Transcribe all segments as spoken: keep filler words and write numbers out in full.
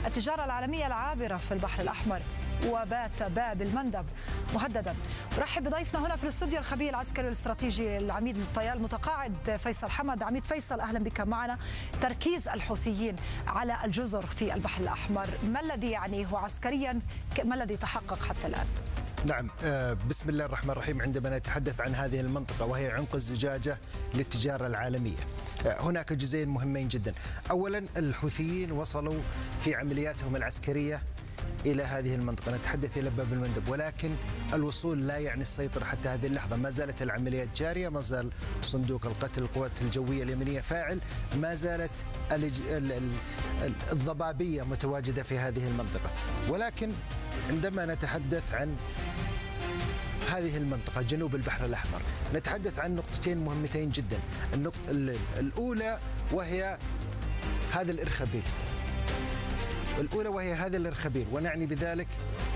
التجارة العالمية العابرة في البحر الأحمر، وبات باب المندب مهددا. رحب بضيفنا هنا في الاستوديو الخبير العسكري الاستراتيجي العميد للطيال المتقاعد فيصل حمد. عميد فيصل، أهلا بك معنا. تركيز الحوثيين على الجزر في البحر الأحمر، ما الذي يعنيه عسكريا؟ ما الذي تحقق حتى الآن؟ نعم، بسم الله الرحمن الرحيم. عندما نتحدث عن هذه المنطقة وهي عنق الزجاجة للتجارة العالمية، هناك جزئين مهمين جدا. أولا، الحوثيين وصلوا في عملياتهم العسكرية إلى هذه المنطقة، نتحدث إلى باب المندب، ولكن الوصول لا يعني السيطرة حتى هذه اللحظة. ما زالت العمليات جارية، ما زال صندوق القتل القوات الجوية اليمنية فاعل، ما زالت الضبابية متواجدة في هذه المنطقة. ولكن عندما نتحدث عن هذه المنطقة جنوب البحر الأحمر، نتحدث عن نقطتين مهمتين جدا. النقطة الأولى وهي هذا الإرخبيل الأولى وهي هذا الإرخبيل ونعني بذلك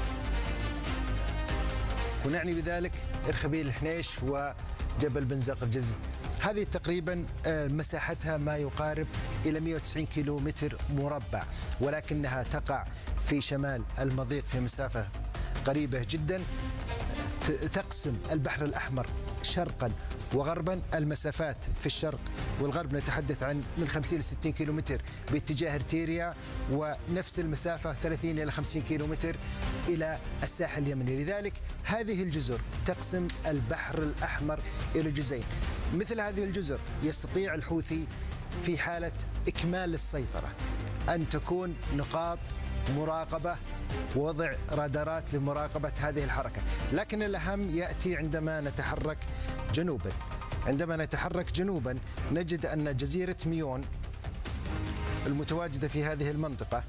ونعني بذلك إرخبيل الحنيش وجبل بن زقرجز. هذه تقريبا مساحتها ما يقارب إلى مئة وتسعين كيلو متر مربع، ولكنها تقع في شمال المضيق في مسافة قريبة جدا، تقسم البحر الأحمر شرقا وغربا. المسافات في الشرق والغرب نتحدث عن من خمسين إلى ستين كيلو متر باتجاه ارتيريا، ونفس المسافة ثلاثين إلى خمسين كيلو متر إلى الساحل اليمني. لذلك هذه الجزر تقسم البحر الأحمر إلى جزئين. مثل هذه الجزر يستطيع الحوثي في حالة إكمال السيطرة أن تكون نقاط مراقبة ووضع رادارات لمراقبة هذه الحركة، لكن الأهم يأتي عندما نتحرك جنوبا. عندما نتحرك جنوبا نجد أن جزيرة ميون المتواجدة في هذه المنطقة،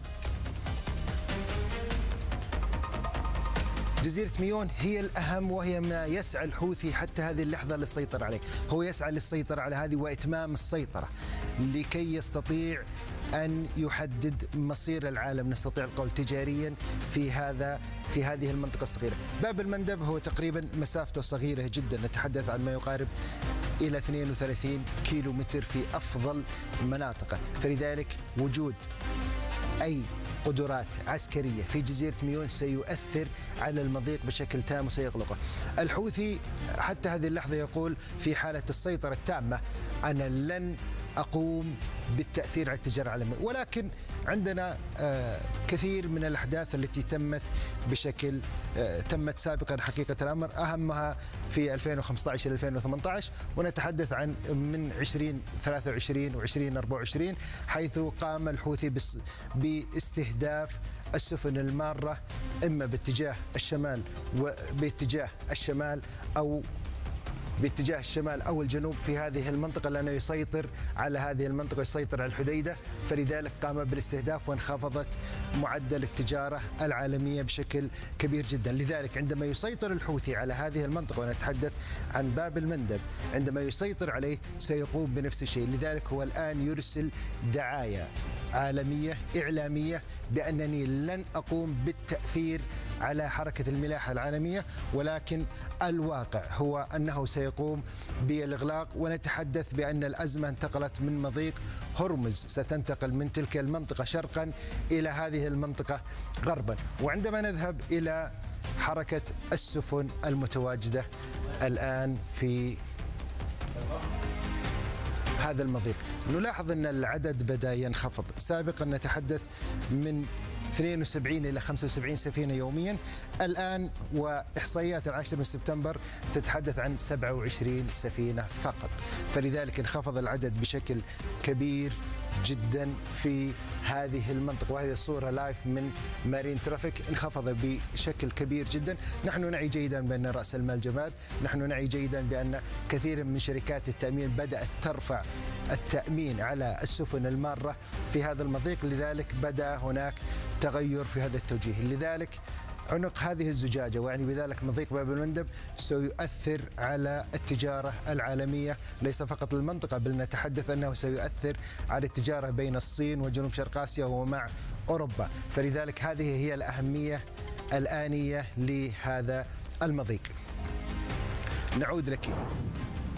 جزيرة ميون هي الأهم، وهي ما يسعى الحوثي حتى هذه اللحظة للسيطرة عليه. هو يسعى للسيطرة على هذه وإتمام السيطرة لكي يستطيع أن يحدد مصير العالم، نستطيع القول تجاريا في هذا في هذه المنطقة الصغيرة. باب المندب هو تقريبا مسافته صغيرة جدا، نتحدث عن ما يقارب إلى اثنين وثلاثين كيلو متر في أفضل مناطقه، فلذلك وجود أي قدرات عسكرية في جزيرة ميون سيؤثر على المضيق بشكل تام وسيغلقه. الحوثي حتى هذه اللحظة يقول في حالة السيطرة التامة أنا لن أقوم بالتأثير على التجارة العالمية، ولكن عندنا آه كثير من الأحداث التي تمت بشكل آه تمت سابقا حقيقة الأمر، أهمها في ألفين وخمسة عشر إلى ألفين وثمانية عشر، ونتحدث عن من ألفين وثلاثة وعشرين وألفين وأربعة وعشرين، حيث قام الحوثي باستهداف السفن المارة إما باتجاه الشمال وباتجاه الشمال أو باتجاه الشمال أو الجنوب في هذه المنطقة، لأنه يسيطر على هذه المنطقة، يسيطر على الحديدة، فلذلك قام بالاستهداف وانخفضت معدل التجارة العالمية بشكل كبير جدا. لذلك عندما يسيطر الحوثي على هذه المنطقة، ونتحدث عن باب المندب، عندما يسيطر عليه سيقوم بنفس الشيء. لذلك هو الآن يرسل دعاية عالمية إعلامية بأنني لن أقوم بالتأثير على حركة الملاحة العالمية، ولكن الواقع هو أنه سيقوم بالإغلاق. ونتحدث بأن الأزمة انتقلت من مضيق هرمز، ستنتقل من تلك المنطقة شرقا إلى هذه المنطقة غربا. وعندما نذهب إلى حركة السفن المتواجدة الآن في هذا المضيق، نلاحظ أن العدد بدأ ينخفض. سابقا نتحدث من اثنين وسبعين إلى خمسة وسبعين سفينة يوميا، الآن وإحصائيات العاشر من سبتمبر تتحدث عن سبعة وعشرين سفينة فقط، فلذلك انخفض العدد بشكل كبير جدا في هذه المنطقة. وهذه الصورة لايف من مارين ترافيك، انخفض بشكل كبير جدا. نحن نعي جيدا بأن رأس المال جماد، نحن نعي جيدا بأن كثير من شركات التأمين بدأت ترفع التأمين على السفن المارة في هذا المضيق، لذلك بدأ هناك تغير في هذا التوجيه. لذلك عنق هذه الزجاجة، ويعني بذلك مضيق باب المندب، سيؤثر على التجارة العالمية، ليس فقط المنطقة، بل نتحدث أنه سيؤثر على التجارة بين الصين وجنوب شرق آسيا ومع أوروبا، فلذلك هذه هي الأهمية الآنية لهذا المضيق. نعود لك.